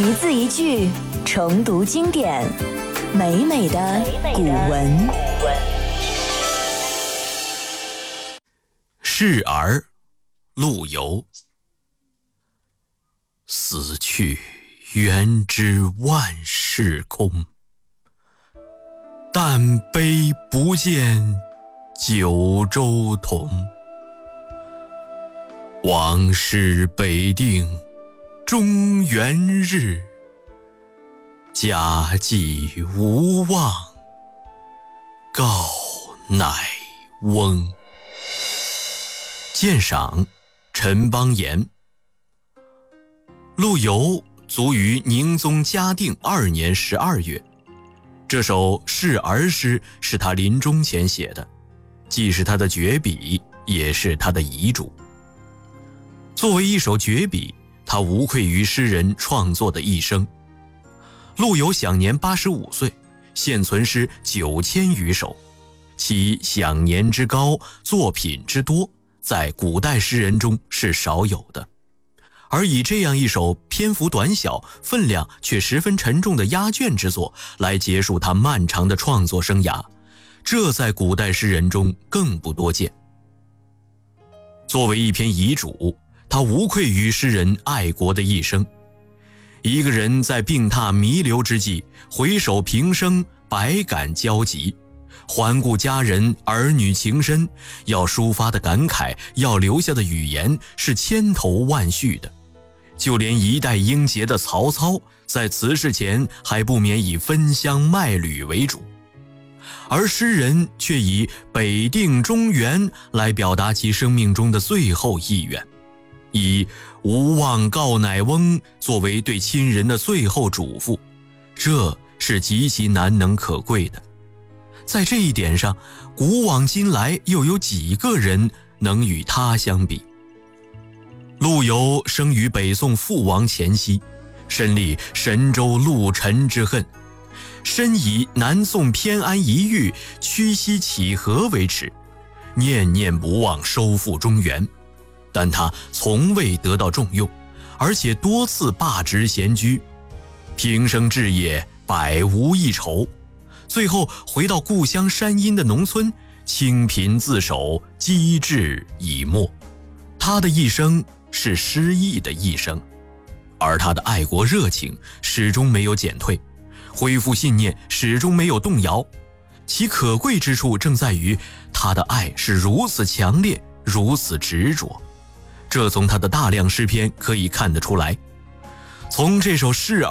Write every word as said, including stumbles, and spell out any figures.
一字一句重读经典，美美的古文。 示儿，陆游。死去元知万事空，但悲不见九州同。往事北定中原日，家祭无忘告乃翁。鉴赏，陈邦彦。陆游卒于宁宗嘉定二年十二月，这首示儿诗是他临终前写的，既是他的绝笔，也是他的遗嘱。作为一首绝笔，他无愧于诗人创作的一生。陆游享年八十五岁，现存诗九千余首，其享年之高，作品之多，在古代诗人中是少有的。而以这样一首篇幅短小、分量却十分沉重的压卷之作来结束他漫长的创作生涯，这在古代诗人中更不多见。作为一篇遗嘱，他无愧于诗人爱国的一生。一个人在病榻弥留之际，回首平生，百感交集，环顾家人儿女情深，要抒发的感慨，要留下的语言是千头万绪的。就连一代英杰的曹操，在辞世前还不免以分香卖履为主，而诗人却以北定中原来表达其生命中的最后意愿，以无忘告乃翁作为对亲人的最后嘱咐，这是极其难能可贵的。在这一点上，古往今来又有几个人能与他相比？陆游生于北宋覆亡前夕，身历神州陆沉之恨，深以南宋偏安一隅、屈膝乞和为耻，念念不忘收复中原。但他从未得到重用，而且多次罢职闲居，平生志业百无一筹，最后回到故乡山阴的农村，清贫自守，机智已没。他的一生是失意的一生，而他的爱国热情始终没有减退，恢复信念始终没有动摇。其可贵之处正在于他的爱是如此强烈，如此执着，这从他的大量诗篇可以看得出来。从这首示